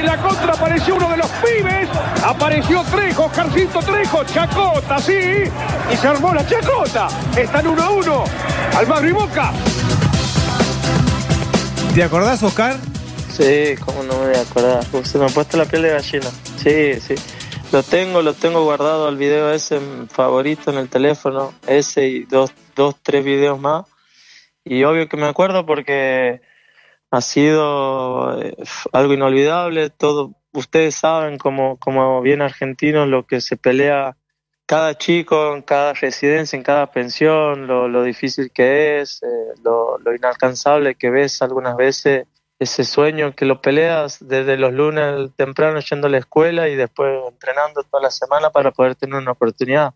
En la contra apareció uno de los pibes. Apareció Trejo, Oscarcito Trejo, Chacota, sí. Y se armó la chacota. Están 1-1. Almagro y Boca. ¿Te acordás, Oscar? Sí, cómo no me voy a acordar. Se me ha puesto la piel de gallina. Sí, sí. Lo tengo guardado el video ese favorito en el teléfono. Ese y dos, tres videos más. Y obvio que me acuerdo porque ha sido algo inolvidable. Ustedes saben como bien argentinos lo que se pelea cada chico en cada residencia, en cada pensión, lo difícil que es, lo inalcanzable que ves algunas veces, ese sueño que lo peleas desde los lunes temprano yendo a la escuela y después entrenando toda la semana para poder tener una oportunidad.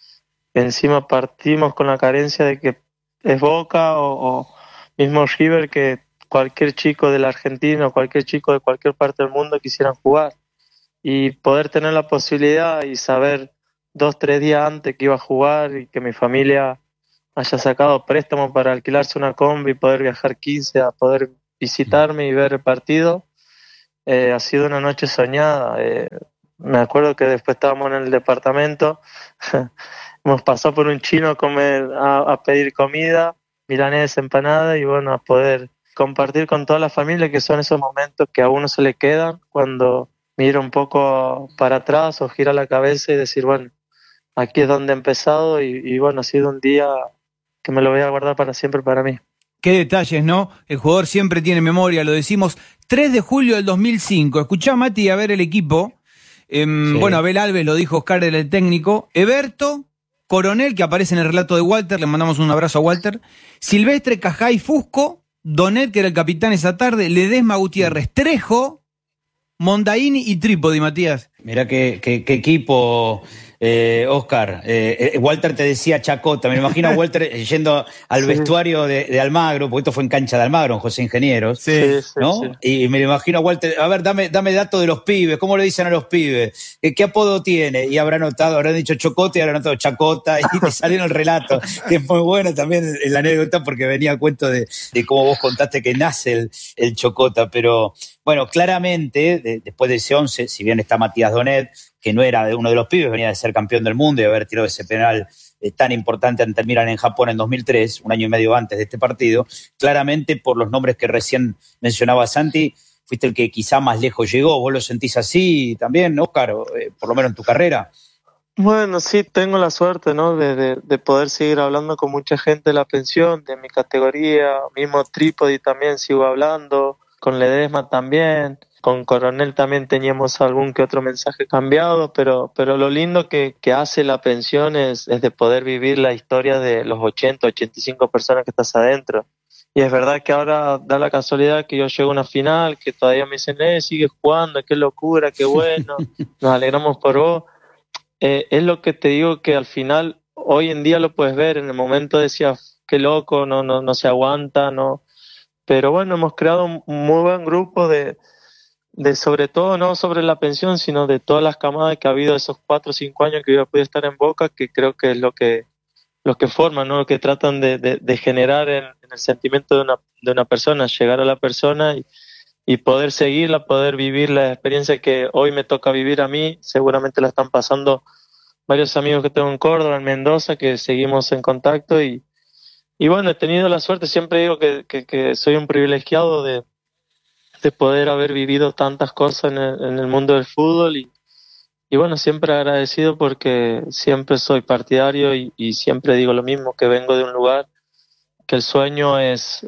Encima partimos con la carencia de que es Boca o mismo River, que cualquier chico de la Argentina o cualquier chico de cualquier parte del mundo quisieran jugar. Y poder tener la posibilidad y saber 2-3 días antes que iba a jugar y que mi familia haya sacado préstamo para alquilarse una combi y poder viajar 15 a poder visitarme y ver el partido, ha sido una noche soñada. Me acuerdo que después estábamos en el departamento, hemos pasado por un chino a pedir comida, milanesa, empanada y bueno, a poder compartir con toda la familia, que son esos momentos que a uno se le quedan cuando mira un poco para atrás o gira la cabeza y decir, bueno, aquí es donde he empezado y bueno, ha sido un día que me lo voy a guardar para siempre para mí. Qué detalles, ¿no? El jugador siempre tiene memoria, lo decimos. 3 de julio del 2005. Escuchá, Mati, a ver el equipo. Sí. Bueno, Abel Alves, lo dijo Oscar, era el técnico. Eberto, Coronel, que aparece en el relato de Walter, le mandamos un abrazo a Walter. Silvestre, Cajay, Fusco. Donet, que era el capitán esa tarde. Ledesma, Gutiérrez, Trejo, Mondaini y Trípodi, Matías. Mirá qué equipo, Oscar. Walter te decía Chacota. Me imagino a Walter yendo al vestuario de Almagro, porque esto fue en cancha de Almagro, en José Ingenieros, ¿no? Sí. Y me imagino a Walter, a ver, dame datos de los pibes, ¿cómo le dicen a los pibes? ¿Qué apodo tiene? Y habrá dicho Chocote y habrá notado Chacota, y te salió en el relato, que es muy bueno también la anécdota, porque venía a cuento de cómo vos contaste que nace el Chocota, pero bueno, claramente, después de ese 11, si bien está Matías Donet, que no era de uno de los pibes, venía de ser campeón del mundo y haber tirado ese penal tan importante ante el Milan en Japón en 2003, un año y medio antes de este partido, claramente por los nombres que recién mencionaba Santi, fuiste el que quizá más lejos llegó. ¿Vos lo sentís así también, Óscar, por lo menos en tu carrera? Bueno, sí, tengo la suerte, ¿no? de poder seguir hablando con mucha gente de la pensión, de mi categoría, mismo Trípodi también sigo hablando, con Ledesma también, con Coronel también teníamos algún que otro mensaje cambiado, pero lo lindo que hace la pensión es de poder vivir la historia de los 80, 85 personas que estás adentro. Y es verdad que ahora da la casualidad que yo llego a una final, que todavía me dicen, sigues jugando, qué locura, qué bueno, nos alegramos por vos. Es lo que te digo, que al final, hoy en día lo puedes ver, en el momento decías, qué loco, no se aguanta, no. Pero bueno, hemos creado un muy buen grupo de sobre todo, no sobre la pensión, sino de todas las camadas que ha habido esos 4 o 5 años que yo he podido estar en Boca, que creo que es lo que forman, ¿no? Lo que tratan de generar en el sentimiento de una persona, llegar a la persona y poder seguirla, poder vivir la experiencia que hoy me toca vivir a mí. Seguramente la están pasando varios amigos que tengo en Córdoba, en Mendoza, que seguimos en contacto y bueno, he tenido la suerte, siempre digo que soy un privilegiado de poder haber vivido tantas cosas en el mundo del fútbol y bueno, siempre agradecido porque siempre soy partidario y siempre digo lo mismo, que vengo de un lugar que el sueño es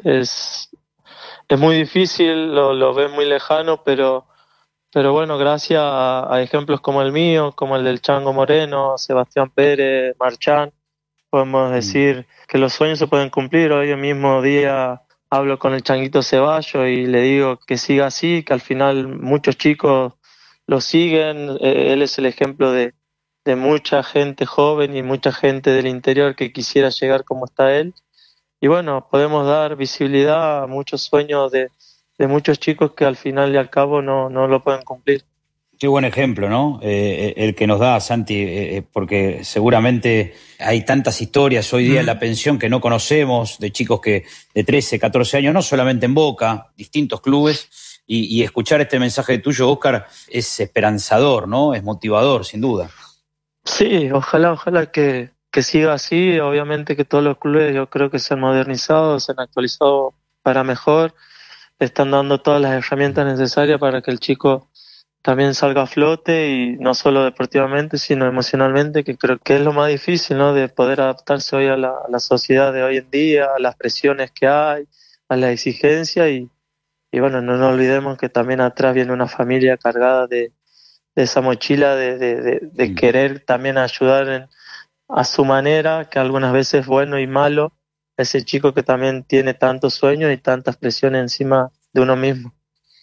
muy difícil, lo ves muy lejano, pero bueno, gracias a ejemplos como el mío, como el del Chango Moreno, Sebastián Pérez, Marchán, podemos decir que los sueños se pueden cumplir. Hoy el mismo día hablo con el Changuito Ceballos y le digo que siga así, que al final muchos chicos lo siguen. Él es el ejemplo de mucha gente joven y mucha gente del interior que quisiera llegar como está él. Y bueno, podemos dar visibilidad a muchos sueños de muchos chicos que al final y al cabo no lo pueden cumplir. Qué buen ejemplo, ¿no? El que nos da, Santi, porque seguramente hay tantas historias hoy día en la pensión que no conocemos, de chicos que de 13, 14 años, no solamente en Boca, distintos clubes, y escuchar este mensaje tuyo, Óscar, es esperanzador, ¿no? Es motivador, sin duda. Sí, ojalá que siga así. Obviamente que todos los clubes yo creo que se han modernizado, se han actualizado para mejor, están dando todas las herramientas necesarias para que el chico también salga a flote, y no solo deportivamente, sino emocionalmente, que creo que es lo más difícil, ¿no? De poder adaptarse hoy a la sociedad de hoy en día, a las presiones que hay, a la exigencia, y bueno, no nos olvidemos que también atrás viene una familia cargada de esa mochila de querer también ayudar a su manera, que algunas veces es bueno y malo, ese chico que también tiene tantos sueños y tantas presiones encima de uno mismo.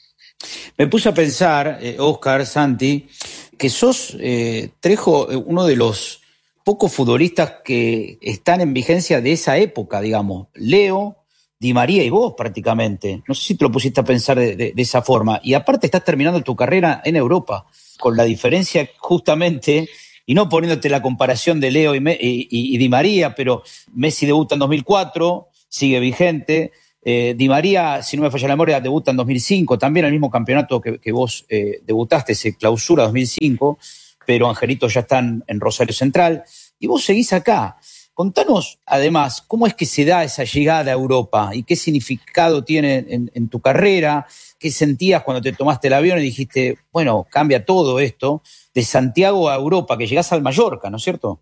Me puse a pensar, Óscar, Santi, que sos, Trejo, uno de los pocos futbolistas que están en vigencia de esa época, digamos. Leo, Di María y vos prácticamente. No sé si te lo pusiste a pensar de esa forma. Y aparte estás terminando tu carrera en Europa, con la diferencia justamente, y no poniéndote la comparación de Leo y Di María, pero Messi debuta en 2004, sigue vigente. Di María, si no me falla la memoria, debuta en 2005, también el mismo campeonato que vos debutaste, se clausura 2005, pero Angelito ya está en Rosario Central, y vos seguís acá. Contanos, además, cómo es que se da esa llegada a Europa y qué significado tiene en tu carrera, qué sentías cuando te tomaste el avión y dijiste, bueno, cambia todo esto, de Santiago a Europa, que llegás al Mallorca, ¿no es cierto?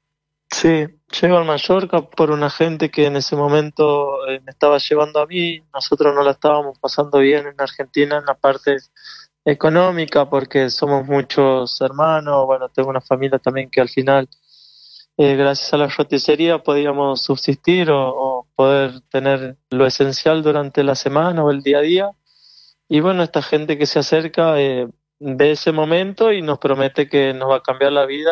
Sí, llego al Mallorca por una gente que en ese momento me estaba llevando a mí. Nosotros no la estábamos pasando bien en Argentina en la parte económica, porque somos muchos hermanos. Bueno, tengo una familia también que al final, gracias a la roticería, podíamos subsistir o poder tener lo esencial durante la semana o el día a día. Y bueno, esta gente que se acerca ve ese momento y nos promete que nos va a cambiar la vida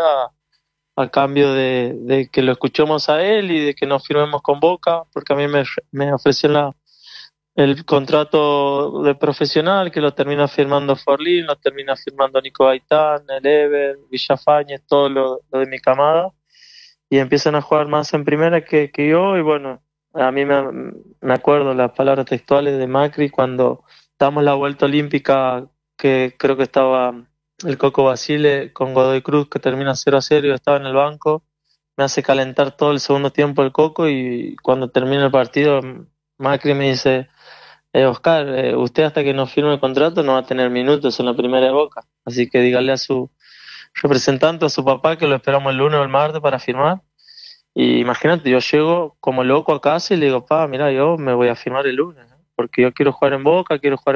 a cambio de que lo escuchemos a él y de que nos firmemos con Boca, porque a mí me ofreció el contrato de profesional, que lo termina firmando Forlín, lo termina firmando Nico Gaitán, el Ever, Villafañez, todo lo de mi camada, y empiezan a jugar más en primera que yo. Y bueno, a mí me acuerdo las palabras textuales de Macri cuando damos la vuelta olímpica, que creo que estaba el Coco Basile con Godoy Cruz, que termina 0-0, y yo estaba en el banco. Me hace calentar todo el segundo tiempo el Coco, y cuando termina el partido Macri me dice: Oscar, usted hasta que no firme el contrato no va a tener minutos en la primera de Boca, así que dígale a su representante, a su papá, que lo esperamos el lunes o el martes para firmar. Y imagínate, yo llego como loco a casa y le digo: pa, mira, yo me voy a firmar el lunes, ¿eh? Porque yo quiero jugar en Boca,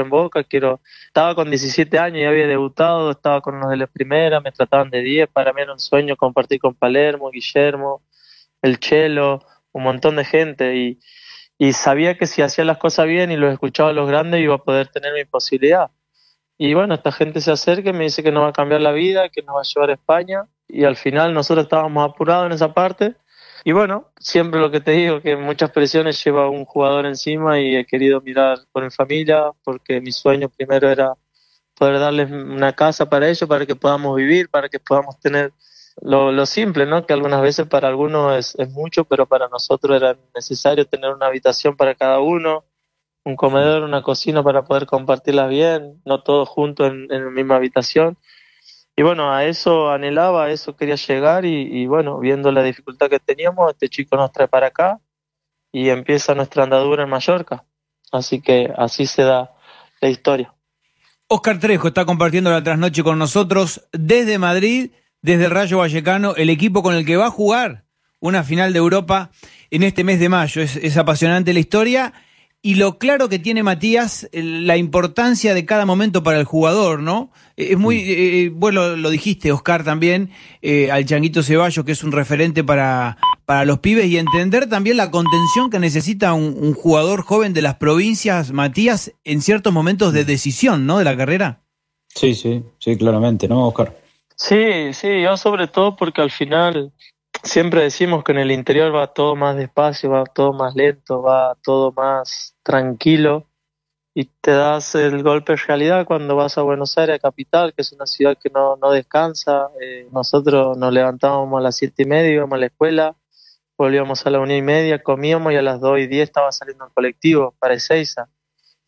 Estaba con 17 años, ya había debutado, estaba con los de la primera, me trataban de 10, para mí era un sueño compartir con Palermo, Guillermo, el Chelo, un montón de gente, y sabía que si hacía las cosas bien y los escuchaba a los grandes iba a poder tener mi posibilidad. Y bueno, esta gente se acerca y me dice que nos va a cambiar la vida, que nos va a llevar a España, y al final nosotros estábamos apurados en esa parte. Y bueno, siempre lo que te digo, que muchas presiones lleva un jugador encima, y he querido mirar por mi familia, porque mi sueño primero era poder darles una casa para ellos, para que podamos vivir, para que podamos tener lo simple, ¿no? Que algunas veces para algunos es mucho, pero para nosotros era necesario tener una habitación para cada uno, un comedor, una cocina para poder compartirlas bien, no todos juntos en la misma habitación. Y bueno, a eso anhelaba, a eso quería llegar, y bueno, viendo la dificultad que teníamos, este chico nos trae para acá y empieza nuestra andadura en Mallorca. Así que así se da la historia. Óscar Trejo está compartiendo la trasnoche con nosotros desde Madrid, desde el Rayo Vallecano, el equipo con el que va a jugar una final de Europa en este mes de mayo. Es apasionante la historia y lo claro que tiene Matías, la importancia de cada momento para el jugador, ¿no? Es muy, bueno, lo dijiste, Óscar, también, al Changuito Ceballos, que es un referente para los pibes, y entender también la contención que necesita un jugador joven de las provincias, Matías, en ciertos momentos de decisión, ¿no?, de la carrera. Sí, claramente, ¿no, Óscar? Sí, yo sobre todo porque al final siempre decimos que en el interior va todo más despacio, va todo más lento, va todo más tranquilo, y te das el golpe de realidad cuando vas a Buenos Aires, capital, que es una ciudad que no descansa. Nosotros nos levantábamos a las 7:30, íbamos a la escuela, volvíamos a la 1:30, comíamos, y a las 2:10 estaba saliendo el colectivo para Ezeiza.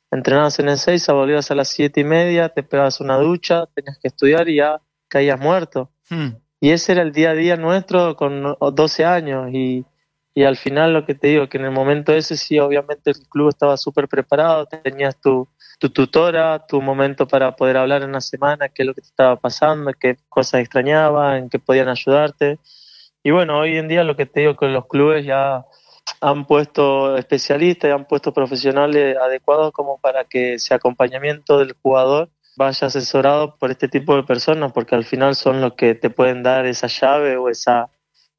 entrenabas en Ezeiza, volvías a las 7:30, te pegabas una ducha, tenías que estudiar y ya caías muerto. Y ese era el día a día nuestro con 12 años y al final lo que te digo, que en el momento ese sí, obviamente el club estaba súper preparado, tenías tu tutora, tu momento para poder hablar en una semana, qué es lo que te estaba pasando, qué cosas extrañaban, en qué podían ayudarte. Y bueno, hoy en día lo que te digo, que los clubes ya han puesto especialistas y han puesto profesionales adecuados como para que ese acompañamiento del jugador vaya asesorado por este tipo de personas, porque al final son los que te pueden dar esa llave o esa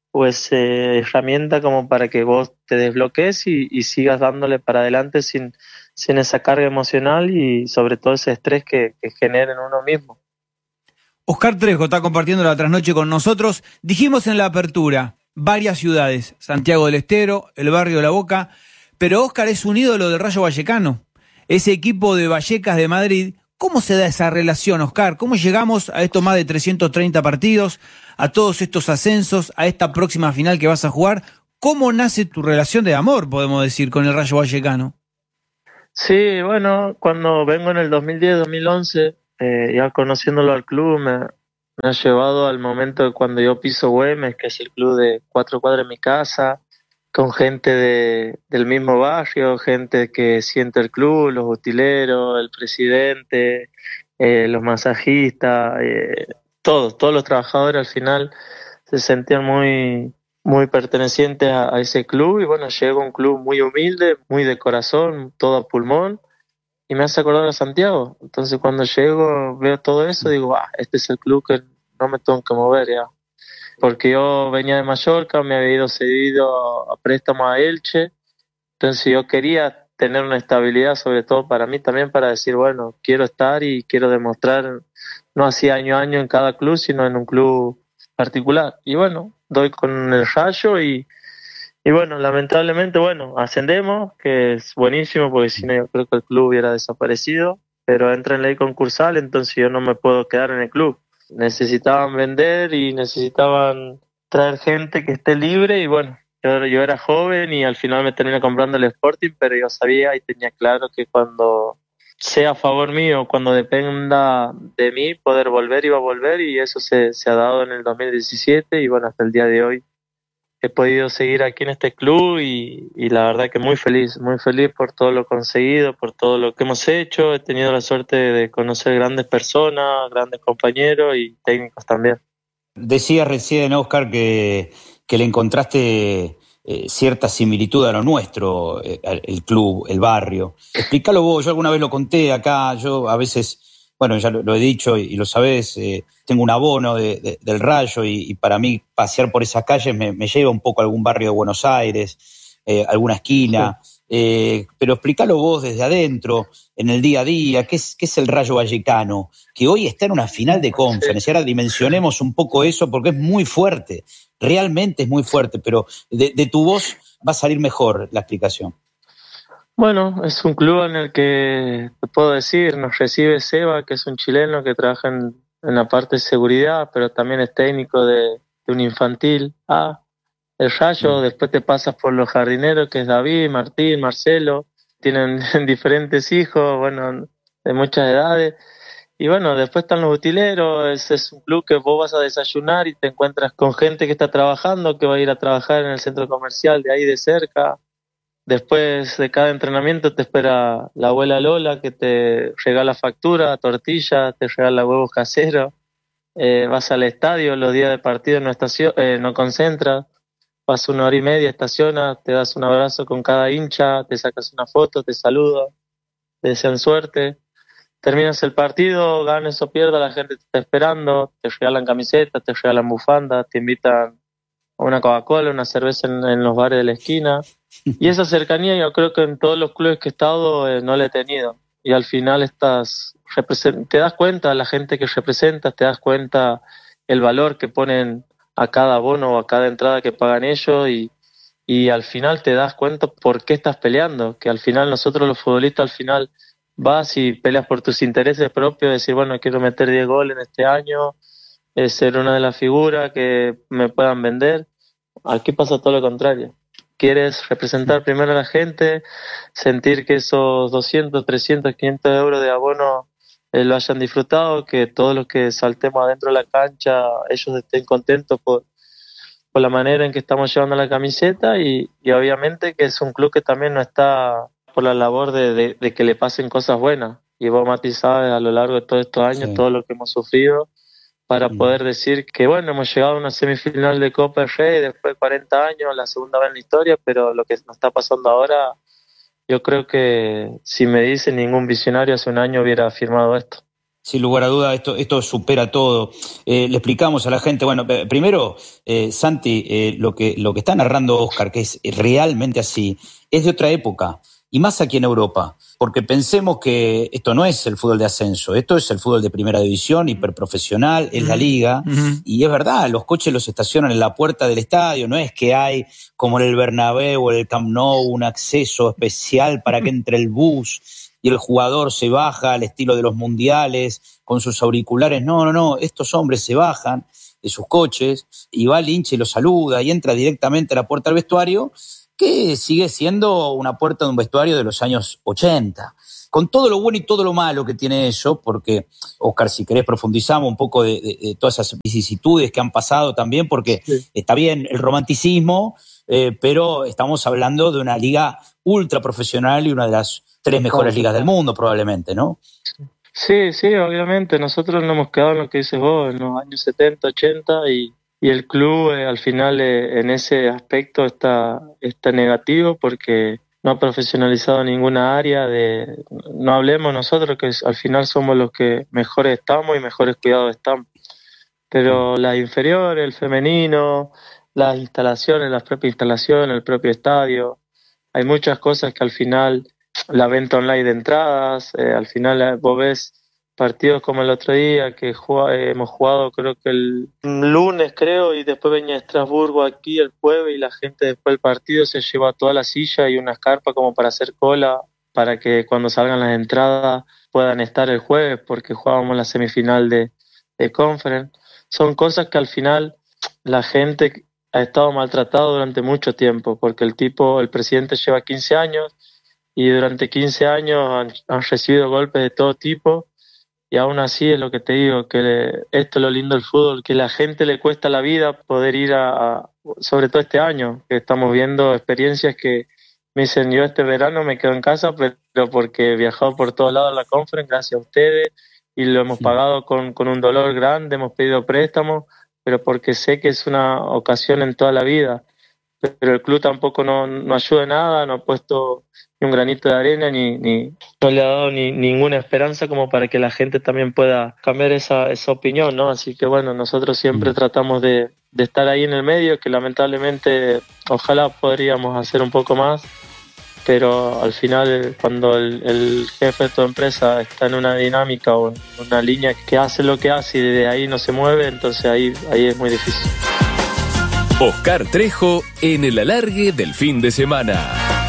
herramienta como para que vos te desbloquees y sigas dándole para adelante sin esa carga emocional y sobre todo ese estrés que genera en uno mismo. Oscar Trejo está compartiendo la trasnoche con nosotros. Dijimos en la apertura, varias ciudades, Santiago del Estero, el barrio de La Boca, pero Oscar es un ídolo del Rayo Vallecano, ese equipo de Vallecas de Madrid. ¿Cómo se da esa relación, Oscar? ¿Cómo llegamos a estos más de 330 partidos, a todos estos ascensos, a esta próxima final que vas a jugar? ¿Cómo nace tu relación de amor, podemos decir, con el Rayo Vallecano? Sí, bueno, cuando vengo en el 2010-2011, ya conociéndolo al club, me ha llevado al momento de cuando yo piso Güemes, que es el club de 4 cuadras de mi casa, con gente del mismo barrio, gente que siente el club, los utileros, el presidente, los masajistas, todos los trabajadores al final se sentían muy pertenecientes a ese club. Y bueno, llego a un club muy humilde, muy de corazón, todo a pulmón, y me hace acordar a Santiago. Entonces cuando llego, veo todo eso, digo, este es el club que no me tengo que mover ya. Porque yo venía de Mallorca, me había ido cedido a préstamo a Elche, entonces yo quería tener una estabilidad, sobre todo para mí también, para decir, bueno, quiero estar y quiero demostrar, no así año a año en cada club, sino en un club particular. Y bueno, doy con el Rayo y bueno, lamentablemente, bueno, ascendemos, que es buenísimo, porque si no yo creo que el club hubiera desaparecido, pero entra en ley concursal, entonces yo no me puedo quedar en el club. Necesitaban vender y necesitaban traer gente que esté libre y bueno, yo era joven y al final me terminé comprando el Sporting, pero yo sabía y tenía claro que cuando sea a favor mío, cuando dependa de mí poder volver, iba a volver, y eso se ha dado en el 2017 y bueno, hasta el día de hoy he podido seguir aquí en este club y la verdad que muy feliz por todo lo conseguido, por todo lo que hemos hecho. He tenido la suerte de conocer grandes personas, grandes compañeros y técnicos también. Decía recién, Oscar, que le encontraste cierta similitud a lo nuestro, el club, el barrio. Explícalo vos, yo alguna vez lo conté acá, yo a veces... Bueno, ya lo he dicho y lo sabés, tengo un abono del Rayo y para mí pasear por esas calles me lleva un poco a algún barrio de Buenos Aires, alguna esquina, sí. Pero explícalo vos desde adentro, en el día a día, ¿qué es el Rayo Vallecano? Que hoy está en una final de Conference, y ahora dimensionemos un poco eso porque es muy fuerte, realmente es muy fuerte, pero de tu voz va a salir mejor la explicación. Bueno, es un club en el que, te puedo decir, nos recibe Seba, que es un chileno que trabaja en la parte de seguridad, pero también es técnico de un infantil A. El Rayo, después te pasas por los jardineros, que es David, Martín, Marcelo, tienen diferentes hijos, bueno, de muchas edades. Y bueno, después están los utileros, es un club que vos vas a desayunar y te encuentras con gente que está trabajando, que va a ir a trabajar en el centro comercial de ahí de cerca. Después de cada entrenamiento te espera la abuela Lola, que te regala factura, tortilla, te regala huevos caseros. Vas al estadio, los días de partido no concentras, vas 1 hora y media, estacionas, te das un abrazo con cada hincha, te sacas una foto, te saludan, te desean suerte. Terminas el partido, ganes o pierdas, la gente te está esperando, te regalan camisetas, te regalan bufandas, te invitan a una Coca-Cola, una cerveza en los bares de la esquina. Y esa cercanía yo creo que en todos los clubes que he estado no la he tenido. Y al final te das cuenta, la gente que representas, te das cuenta el valor que ponen a cada abono o a cada entrada que pagan ellos y al final te das cuenta por qué estás peleando. Que al final nosotros los futbolistas al final vas y peleas por tus intereses propios, decir, bueno, quiero meter 10 goles en este año, ser una de las figuras que me puedan vender. Aquí pasa todo lo contrario. quieres representar primero a la gente, sentir que esos 200, 300, 500 euros de abono lo hayan disfrutado, que todos los que saltemos adentro de la cancha, ellos estén contentos por la manera en que estamos llevando la camiseta y obviamente que es un club que también no está por la labor de que le pasen cosas buenas. Y vos, Mati, sabes a lo largo de todos estos años todo lo que hemos sufrido para poder decir que, bueno, hemos llegado a una semifinal de Copa del Rey después de 40 años, la segunda vez en la historia, pero lo que nos está pasando ahora, yo creo que si me dicen, ningún visionario hace un año hubiera afirmado esto. Sin lugar a duda, esto supera todo. Le explicamos a la gente, bueno, primero, Santi, lo que está narrando Óscar, que es realmente así, es de otra época, y más aquí en Europa, porque pensemos que esto no es el fútbol de ascenso, esto es el fútbol de primera división, hiperprofesional, es la liga, y es verdad, los coches los estacionan en la puerta del estadio, no es que hay, como en el Bernabéu o el Camp Nou, un acceso especial para que entre el bus y el jugador se baja al estilo de los mundiales con sus auriculares. No, estos hombres se bajan de sus coches y va el hincha y lo saluda y entra directamente a la puerta del vestuario, que sigue siendo una puerta de un vestuario de los años 80. Con todo lo bueno y todo lo malo que tiene eso, porque, Óscar, si querés profundizamos un poco de todas esas vicisitudes que han pasado también, porque está bien el romanticismo, pero estamos hablando de una liga ultra profesional y una de las 3 mejores ligas del mundo probablemente, ¿no? Sí, obviamente. Nosotros nos hemos quedado en lo que dices vos, en los años 70, 80 y el club al final en ese aspecto está negativo porque no ha profesionalizado ninguna área. No hablemos nosotros que al final somos los que mejores estamos y mejores cuidados estamos. Pero las inferiores, el femenino, las instalaciones, las propias instalaciones, el propio estadio, hay muchas cosas que al final, la venta online de entradas, al final vos ves partidos como el otro día que hemos jugado creo que el lunes y después venía Estrasburgo aquí el jueves y la gente después del partido se lleva toda la silla y una carpa como para hacer cola para que cuando salgan las entradas puedan estar el jueves porque jugábamos la semifinal de Conference. Son cosas que al final la gente ha estado maltratado durante mucho tiempo porque el presidente lleva 15 años y durante 15 años han recibido golpes de todo tipo. Y aún así es lo que te digo, que esto es lo lindo del fútbol, que la gente le cuesta la vida poder ir sobre todo este año, que estamos viendo experiencias que me dicen, yo este verano me quedo en casa, pero porque he viajado por todos lados a la Conference, gracias a ustedes, y lo hemos pagado con un dolor grande, hemos pedido préstamos, pero porque sé que es una ocasión en toda la vida. Pero el club tampoco no ayuda en nada, no ha puesto ni un granito de arena, ni no le ha dado ninguna esperanza como para que la gente también pueda cambiar esa opinión, ¿no? Así que bueno, nosotros siempre tratamos de estar ahí en el medio, que lamentablemente ojalá podríamos hacer un poco más, pero al final cuando el jefe de tu empresa está en una dinámica o en una línea que hace lo que hace y de ahí no se mueve, entonces ahí es muy difícil. Óscar Trejo en el alargue del fin de semana.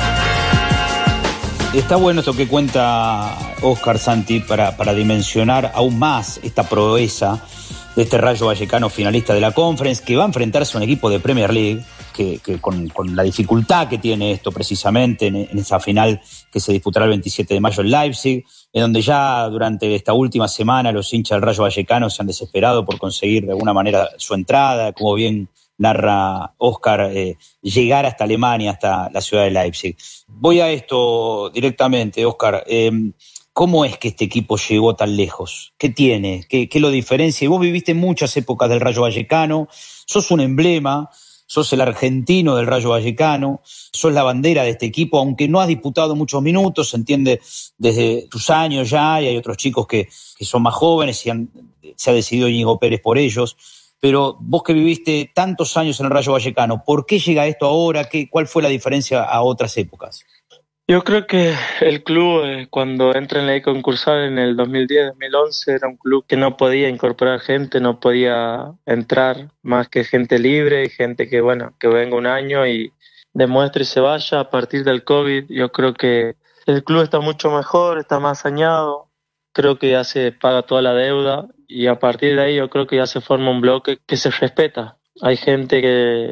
Está bueno esto que cuenta Óscar, Santi, para dimensionar aún más esta proeza de este Rayo Vallecano finalista de la Conference, que va a enfrentarse a un equipo de Premier League, que con la dificultad que tiene esto precisamente en esa final que se disputará el 27 de mayo en Leipzig, en donde ya durante esta última semana los hinchas del Rayo Vallecano se han desesperado por conseguir de alguna manera su entrada, como bien narra Óscar, llegar hasta Alemania, hasta la ciudad de Leipzig. Voy a esto directamente, Óscar. ¿Cómo es que este equipo llegó tan lejos? ¿Qué tiene? ¿Qué lo diferencia? Y vos viviste muchas épocas del Rayo Vallecano, sos un emblema, sos el argentino del Rayo Vallecano, sos la bandera de este equipo, aunque no has disputado muchos minutos, se entiende desde tus años ya, y hay otros chicos que son más jóvenes y se ha decidido Íñigo Pérez por ellos. Pero vos que viviste tantos años en el Rayo Vallecano, ¿por qué llega esto ahora? ¿Cuál fue la diferencia a otras épocas? Yo creo que el club, cuando entra en la concursal en el 2010-2011, era un club que no podía incorporar gente, no podía entrar más que gente libre y gente que venga un año y demuestre y se vaya. A partir del COVID, yo creo que el club está mucho mejor, está más saneado. Creo que ya se paga toda la deuda y a partir de ahí yo creo que ya se forma un bloque que se respeta. Hay gente que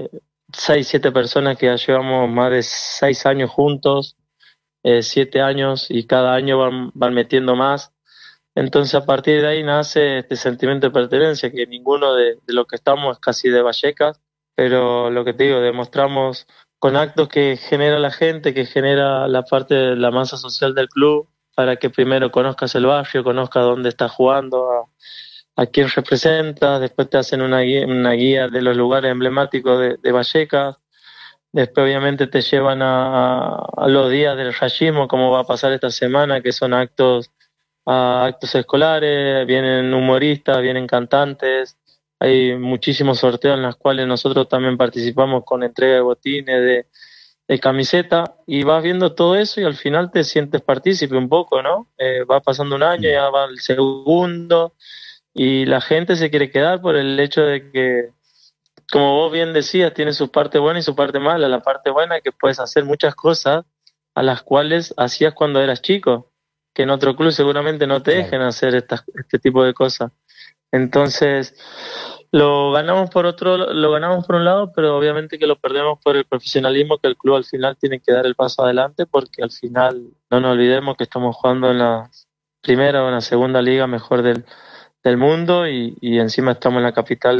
6, 7 personas que ya llevamos más de 6 años juntos, 7 años, y cada año van metiendo más. Entonces a partir de ahí nace este sentimiento de pertenencia, que ninguno de los que estamos es casi de Vallecas, pero lo que te digo, demostramos con actos que genera la gente, que genera la parte de la masa social del club, para que primero conozcas el barrio, conozcas dónde estás jugando, a quién representas, después te hacen una guía de los lugares emblemáticos de Vallecas, después obviamente te llevan a los días del rayismo, como va a pasar esta semana, que son actos escolares, vienen humoristas, vienen cantantes, hay muchísimos sorteos en los cuales nosotros también participamos con entrega de botines, de camiseta, y vas viendo todo eso y al final te sientes partícipe un poco, ¿no? Va pasando un año, ya va el segundo, y la gente se quiere quedar por el hecho de que, como vos bien decías, tiene su parte buena y su parte mala. La parte buena es que puedes hacer muchas cosas a las cuales hacías cuando eras chico, que en otro club seguramente no te dejen hacer este tipo de cosas. Entonces, lo ganamos por un lado, pero obviamente que lo perdemos por el profesionalismo, que el club al final tiene que dar el paso adelante, porque al final no nos olvidemos que estamos jugando en la primera o en la segunda liga mejor del mundo, y encima estamos en la capital